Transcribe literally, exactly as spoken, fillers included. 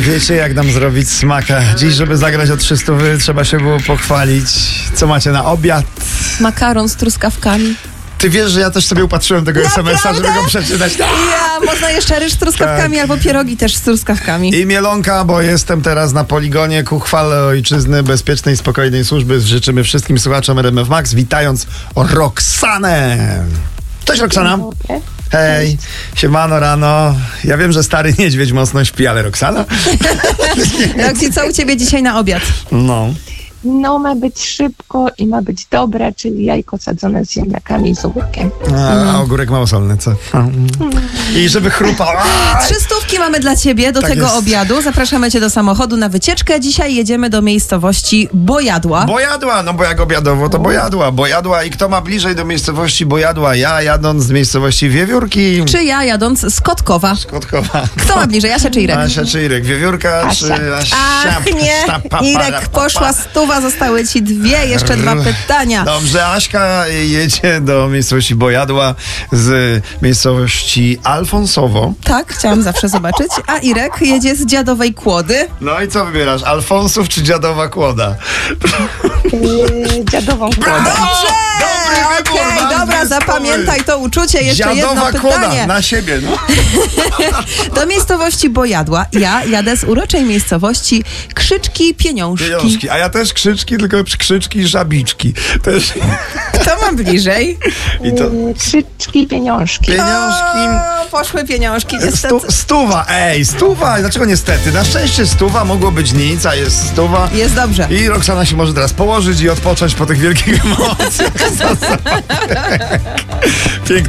Wiecie, jak nam zrobić smaka. Dziś, żeby zagrać o trzysta, trzeba się było pochwalić. Co macie na obiad? Makaron z truskawkami. Ty wiesz, że ja też sobie upatrzyłem tego es em es a, żeby go przeczytać. Ja, można jeszcze ryż z truskawkami, Tak. albo pierogi też z truskawkami. I mielonka, bo jestem teraz na poligonie ku chwale ojczyzny, bezpiecznej, spokojnej służby. Życzymy wszystkim słuchaczom R M F Max, witając Roxanę. Cześć, Roxana. Hej, siemano rano. Ja wiem, że stary niedźwiedź mocno śpi, ale Roxana? Roxy, co u ciebie dzisiaj na obiad? No. No, ma być szybko i ma być dobre, czyli jajko sadzone z ziemniakami i z ogórkiem. A, a ogórek małosolny, co? I żeby chrupał. Trzy stówki mamy dla ciebie do Tak tego jest. obiadu. Zapraszamy cię do samochodu na wycieczkę. Dzisiaj jedziemy do miejscowości Bojadła. Bojadła, no bo jak obiadowo, to Bojadła. Bojadła i kto ma bliżej do miejscowości Bojadła? Ja jadąc z miejscowości Wiewiórki. Czy ja jadąc z Kotkowa? Kotkowa. Kto ma bliżej, Asia czy Irek? Asia czy Irek? Wiewiórka czy Asia. Asia? Ach nie, Sta- pa- pa- Irek, pa- poszła stuwa, zostały ci dwie, jeszcze dwa pytania. Dobrze, Aśka jedzie do miejscowości Bojadła z miejscowości Alfonsowo. Tak, chciałam zawsze zobaczyć. A Irek jedzie z Dziadowej Kłody. No i co wybierasz? Alfonsów czy Dziadowa Kłoda? Yy, dziadową kłodę. Dobrze! Dobry wybór, Okej, nazwy dobra, zespoły. zapamiętaj to uczucie. Jeszcze Dziadowa jedno Kłoda, pytanie. na siebie, no. Do miejscowości Bojadła. Ja jadę z uroczej miejscowości Krzyczki Pieniążki. Pieniążki. A ja też krzyczki, tylko krzyczki żabiczki. Też. Kto ma bliżej? I to Yy, Krzyczki, pieniążki. pieniążki. O, poszły pieniążki, Stu, niestety. stuwa, ej, stuwa. Dlaczego niestety? Na szczęście stuwa, mogło być nic, a jest stuwa. Jest dobrze. I Roxana się może teraz położyć i odpocząć po tych wielkich emocjach. Pięknie.